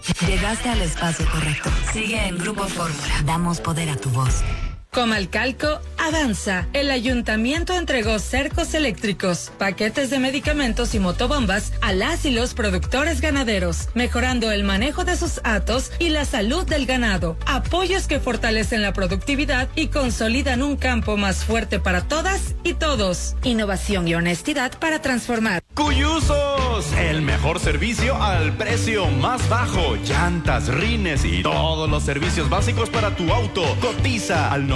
Llegaste al espacio correcto. Sigue en Grupo Fórmula. Damos poder a tu voz. Comalcalco avanza. El ayuntamiento entregó cercos eléctricos, paquetes de medicamentos y motobombas a las y los productores ganaderos, mejorando el manejo de sus hatos y la salud del ganado. Apoyos que fortalecen la productividad y consolidan un campo más fuerte para todas y todos. Innovación y honestidad para transformar. ¡Cuyusos! El mejor servicio al precio más bajo. Llantas, rines y todos los servicios básicos para tu auto. Cotiza al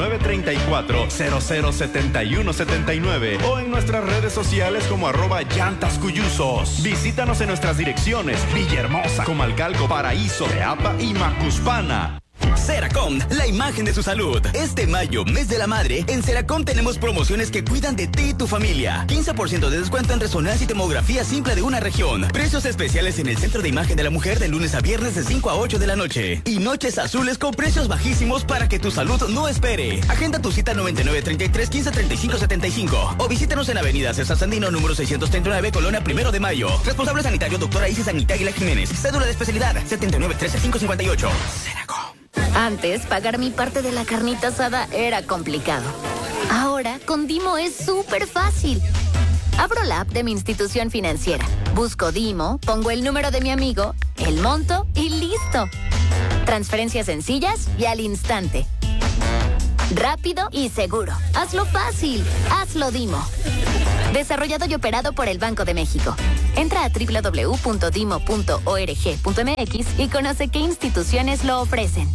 9934-007179 o en nuestras redes sociales como @llantascuyusos. Visítanos en nuestras direcciones: Villahermosa, Comalcalco, Paraíso, Teapa y Macuspana. Seracom, la imagen de su salud. Este mayo, mes de la madre, en Seracom tenemos promociones que cuidan de ti y tu familia. 15% de descuento en resonancia y tomografía simple de una región. Precios especiales en el Centro de Imagen de la Mujer de lunes a viernes de 5 a 8 de la noche. Y noches azules con precios bajísimos para que tu salud no espere. Agenda tu cita 9933-1535-75 o visítanos en Avenida César Sandino, número 639, Colonia 1 de Mayo. Responsable sanitario, doctora Isis Anita Aguila Jiménez. Cédula de especialidad, 7913-558. Seracom. Antes, pagar mi parte de la carnita asada era complicado. Ahora, con Dimo es súper fácil. Abro la app de mi institución financiera, busco Dimo, pongo el número de mi amigo, el monto y listo. Transferencias sencillas y al instante. Rápido y seguro. Hazlo fácil. Hazlo Dimo. Desarrollado y operado por el Banco de México. Entra a www.dimo.org.mx y conoce qué instituciones lo ofrecen.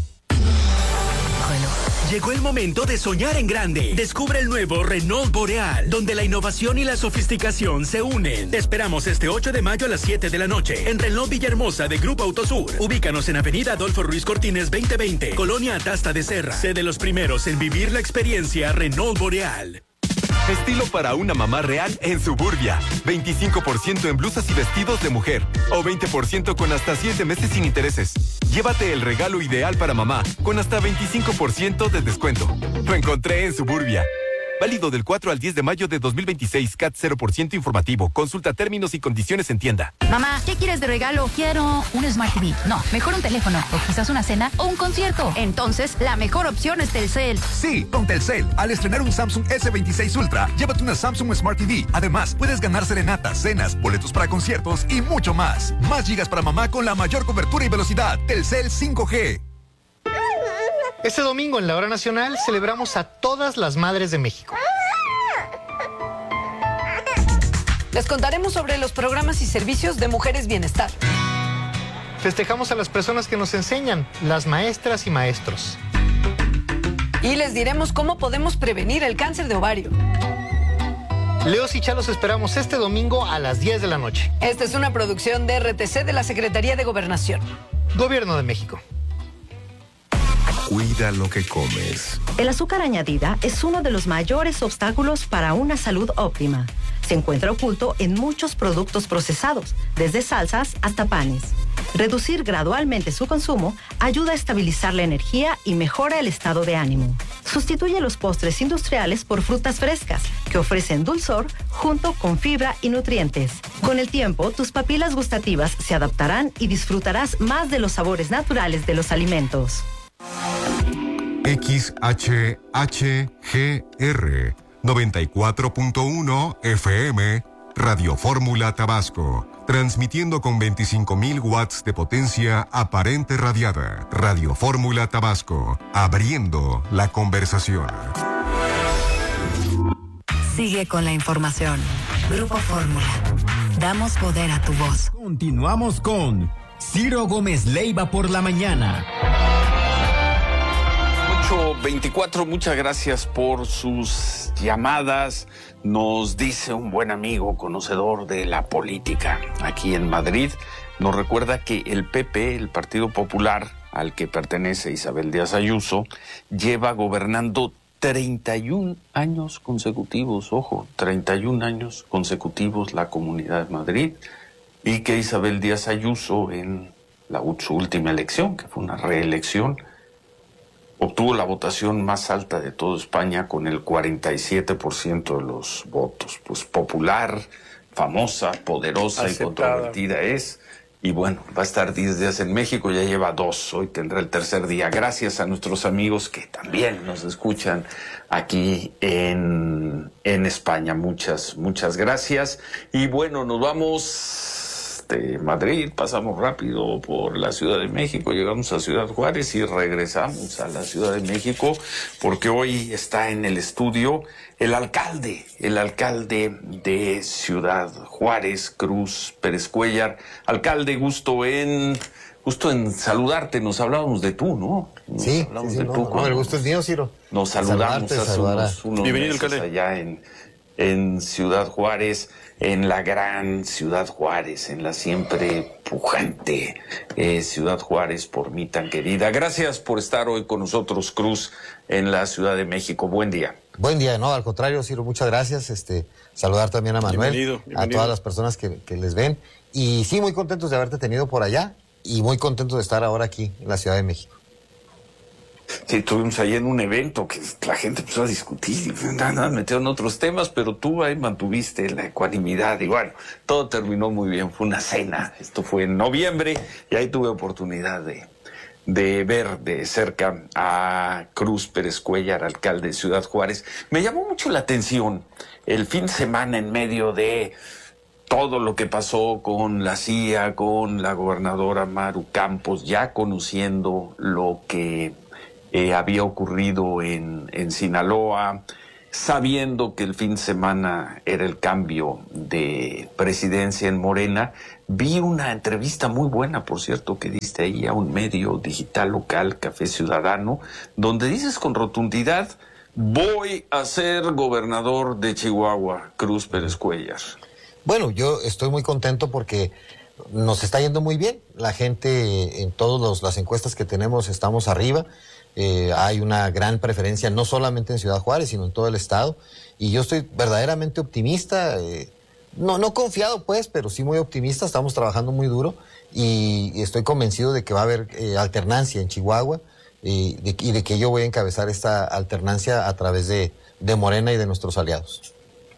Llegó el momento de soñar en grande. Descubre el nuevo Renault Boreal, donde la innovación y la sofisticación se unen. Te esperamos este 8 de mayo a las 7 de la noche en Renault Villahermosa de Grupo Autosur. Ubícanos en Avenida Adolfo Ruiz Cortines 2020, Colonia Atasta de Serra. Sé de los primeros en vivir la experiencia Renault Boreal. Estilo para una mamá real en Suburbia. 25% en blusas y vestidos de mujer. O 20% con hasta 7 meses sin intereses. Llévate el regalo ideal para mamá con hasta 25% de descuento. Lo encontré en Suburbia. Válido del 4 al 10 de mayo de 2026. CAT 0% informativo. Consulta términos y condiciones en tienda. Mamá, ¿qué quieres de regalo? Quiero un Smart TV. No, mejor un teléfono. O quizás una cena o un concierto. Entonces, la mejor opción es Telcel. Sí, con Telcel. Al estrenar un Samsung S26 Ultra, llévate una Samsung Smart TV. Además, puedes ganar serenatas, cenas, boletos para conciertos y mucho más. Más gigas para mamá con la mayor cobertura y velocidad. Telcel 5G. Este domingo en la Hora Nacional celebramos a todas las madres de México. Les contaremos sobre los programas y servicios de Mujeres Bienestar. Festejamos a las personas que nos enseñan, las maestras y maestros. Y les diremos cómo podemos prevenir el cáncer de ovario. Leos y Chalos esperamos este domingo a las 10 de la noche. Esta es una producción de RTC de la Secretaría de Gobernación. Gobierno de México. Cuida lo que comes. El azúcar añadida es uno de los mayores obstáculos para una salud óptima. Se encuentra oculto en muchos productos procesados, desde salsas hasta panes. Reducir gradualmente su consumo ayuda a estabilizar la energía y mejora el estado de ánimo. Sustituye los postres industriales por frutas frescas, que ofrecen dulzor junto con fibra y nutrientes. Con el tiempo, tus papilas gustativas se adaptarán y disfrutarás más de los sabores naturales de los alimentos. XHHGR 94.1 FM Radio Fórmula Tabasco, transmitiendo con 25.000 watts de potencia aparente radiada. Radio Fórmula Tabasco, abriendo la conversación. Sigue con la información. Grupo Fórmula. Damos poder a tu voz. Continuamos con Ciro Gómez Leiva por la mañana. 8:24, muchas gracias por sus llamadas. Nos dice un buen amigo, conocedor de la política aquí en Madrid, nos recuerda que el PP, el Partido Popular, al que pertenece Isabel Díaz Ayuso, lleva gobernando 31 años consecutivos, ojo, 31 años consecutivos la Comunidad de Madrid, y que Isabel Díaz Ayuso en su última elección, que fue una reelección, obtuvo la votación más alta de toda España con el 47% de los votos. Pues popular, famosa, poderosa y controvertida es, Y bueno, va a estar 10 días en México, ya lleva 2, hoy tendrá el tercer día. Gracias a nuestros amigos que también nos escuchan aquí en España. Muchas gracias. Y bueno, nos vamos de Madrid, pasamos rápido por la Ciudad de México, llegamos a Ciudad Juárez y regresamos a la Ciudad de México, porque hoy está en el estudio el alcalde de Ciudad Juárez, Cruz Pérez Cuéllar. Alcalde, gusto en saludarte. Nos hablábamos de tú, ¿no? Sí, el gusto es mío, Ciro. Nos saludamos hace unos meses allá en Ciudad Juárez, en la gran Ciudad Juárez, en la siempre pujante Ciudad Juárez, por mí tan querida. Gracias por estar hoy con nosotros, Cruz, en la Ciudad de México. Buen día. Buen día, no, al contrario, Ciro, muchas gracias. Saludar también a Manuel, bienvenido. A todas las personas que les ven. Y sí, muy contentos de haberte tenido por allá y muy contentos de estar ahora aquí en la Ciudad de México. Sí, estuvimos ahí en un evento que la gente empezó a discutir y metieron otros temas, pero tú ahí mantuviste la ecuanimidad y bueno, todo terminó muy bien. Fue una cena, esto fue en noviembre y ahí tuve oportunidad de ver de cerca a Cruz Pérez Cuéllar, alcalde de Ciudad Juárez. Me llamó mucho la atención el fin de semana en medio de todo lo que pasó con la CIA, con la gobernadora Maru Campos, ya conociendo lo que había ocurrido en Sinaloa, sabiendo que el fin de semana era el cambio de presidencia en Morena. Vi una entrevista muy buena, por cierto, que diste ahí a un medio digital local, Café Ciudadano, donde dices con rotundidad: voy a ser gobernador de Chihuahua, Cruz Pérez Cuéllar. Bueno, yo estoy muy contento porque nos está yendo muy bien. La gente, en todas las encuestas que tenemos, estamos arriba. Hay una gran preferencia, no solamente en Ciudad Juárez, sino en todo el estado. Y yo estoy verdaderamente optimista, no confiado pues, pero sí muy optimista. Estamos trabajando muy duro y estoy convencido de que va a haber alternancia en Chihuahua y de que yo voy a encabezar esta alternancia a través de Morena y de nuestros aliados.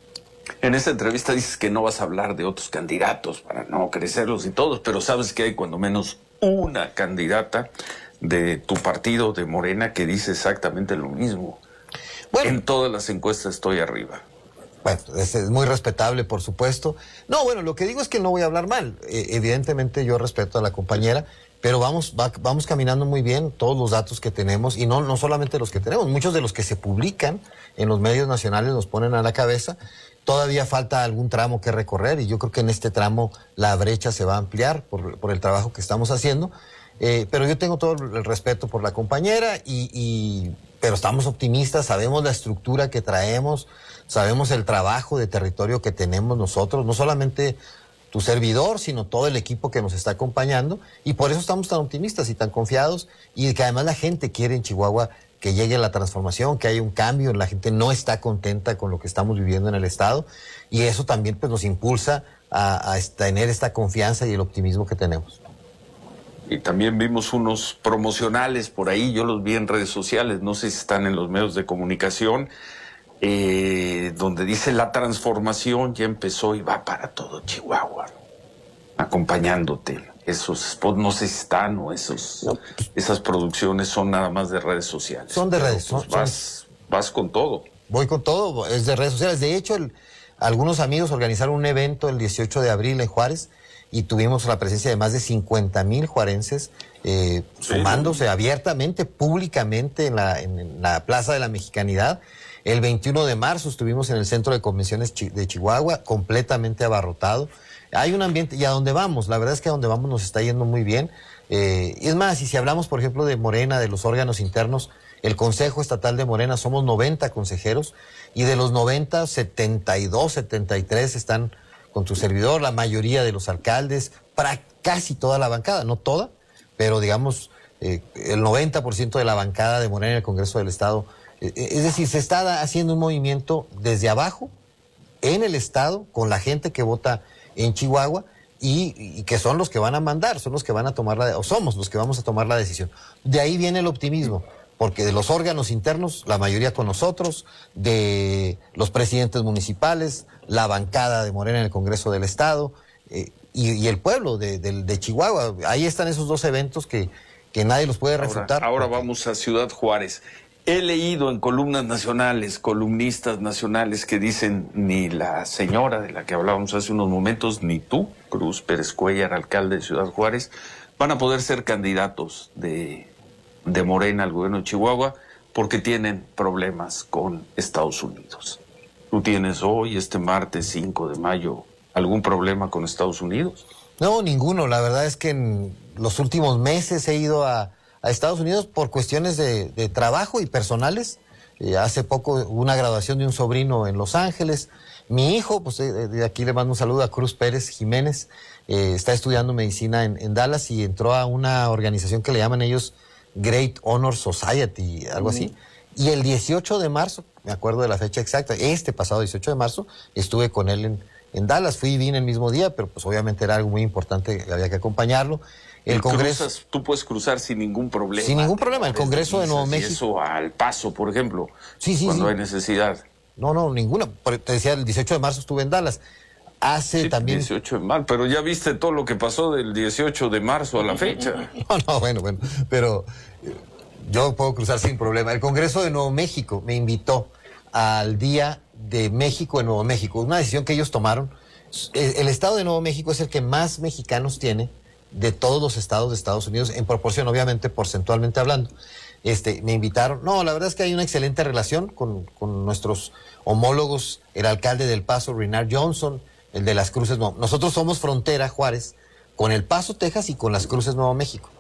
En esta entrevista dices que no vas a hablar de otros candidatos para no crecerlos y todos, pero sabes que hay cuando menos una candidata de tu partido, de Morena, que dice exactamente lo mismo. Bueno, en todas las encuestas estoy arriba. Bueno, es muy respetable, por supuesto. No, bueno, lo que digo es que no voy a hablar mal. Evidentemente yo respeto a la compañera, pero vamos caminando muy bien, todos los datos que tenemos, y no solamente los que tenemos, muchos de los que se publican en los medios nacionales nos ponen a la cabeza. Todavía falta algún tramo que recorrer y yo creo que en este tramo la brecha se va a ampliar por el trabajo que estamos haciendo. Pero yo tengo todo el respeto por la compañera, pero estamos optimistas, sabemos la estructura que traemos, sabemos el trabajo de territorio que tenemos nosotros, no solamente tu servidor, sino todo el equipo que nos está acompañando, y por eso estamos tan optimistas y tan confiados, y que además la gente quiere en Chihuahua que llegue la transformación, que haya un cambio. La gente no está contenta con lo que estamos viviendo en el estado, y eso también pues nos impulsa a tener esta confianza y el optimismo que tenemos. Y también vimos unos promocionales por ahí, yo los vi en redes sociales, no sé si están en los medios de comunicación, donde dice la transformación ya empezó y va para todo Chihuahua, acompañándote. Esos spots no sé si están o esas producciones son nada más de redes sociales. Son de redes, vas con todo. Voy con todo, es de redes sociales. De hecho, algunos amigos organizaron un evento el 18 de abril en Juárez, y tuvimos la presencia de más de 50,000 juarenses sumándose abiertamente, públicamente en la Plaza de la Mexicanidad. El 21 de marzo estuvimos en el Centro de Convenciones de Chihuahua, completamente abarrotado. Hay un ambiente, y a donde vamos, la verdad es que a donde vamos nos está yendo muy bien. Y es más, y si hablamos, por ejemplo, de Morena, de los órganos internos, el Consejo Estatal de Morena, somos 90 consejeros, y de los 90, 72, 73 están con tu servidor, la mayoría de los alcaldes, para casi toda la bancada, no toda, pero digamos el 90% de la bancada de Morena en el Congreso del Estado. Es decir, se está haciendo un movimiento desde abajo, en el Estado, con la gente que vota en Chihuahua, y que son los que van a mandar, son los que van a tomar somos los que vamos a tomar la decisión. De ahí viene el optimismo, porque de los órganos internos, la mayoría con nosotros, de los presidentes municipales, la bancada de Morena en el Congreso del Estado, y el pueblo de Chihuahua. Ahí están esos dos eventos que nadie los puede refutar. Ahora vamos a Ciudad Juárez. He leído en columnas nacionales, columnistas nacionales que dicen ni la señora de la que hablábamos hace unos momentos, ni tú, Cruz Pérez Cuellar, alcalde de Ciudad Juárez, van a poder ser candidatos de Morena al gobierno de Chihuahua porque tienen problemas con Estados Unidos. ¿Tú tienes hoy, este martes 5 de mayo, algún problema con Estados Unidos? No, ninguno. La verdad es que en los últimos meses he ido a Estados Unidos por cuestiones de trabajo y personales. Hace poco hubo una graduación de un sobrino en Los Ángeles. Mi hijo, pues de aquí le mando un saludo a Cruz Pérez Jiménez, está estudiando medicina en Dallas y entró a una organización que le llaman ellos Great Honor Society, algo así. Y el 18 de marzo, me acuerdo de la fecha exacta, este pasado 18 de marzo, estuve con él en Dallas. Fui y vine el mismo día, pero pues obviamente era algo muy importante, había que acompañarlo. El Congreso... Tú puedes cruzar sin ningún problema. Sin ningún problema. El Congreso de Nuevo México... Eso al Paso, por ejemplo. Sí, cuando hay necesidad. No, ninguna. Te decía, el 18 de marzo estuve en Dallas. También... 18 de marzo, pero ya viste todo lo que pasó del 18 de marzo a la fecha. No, bueno, pero yo puedo cruzar sin problema. El Congreso de Nuevo México me invitó al Día de México en Nuevo México. Una decisión que ellos tomaron. El estado de Nuevo México es el que más mexicanos tiene de todos los estados de Estados Unidos, en proporción, obviamente, porcentualmente hablando. Me invitaron. No, la verdad es que hay una excelente relación con nuestros homólogos, el alcalde del Paso, Renard Johnson, el de Las Cruces. Nosotros somos frontera, Juárez, con El Paso, Texas, y con Las Cruces, Nuevo México.